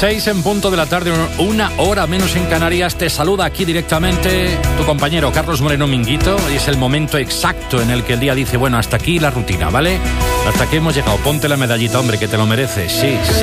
6 en punto de la tarde, una hora menos en Canarias. Te saluda aquí directamente tu compañero Carlos Moreno Minguito. Y es el momento exacto en el que el día dice, bueno, hasta aquí la rutina, ¿vale? Hasta aquí hemos llegado. Ponte la medallita, hombre, que te lo mereces. Sí,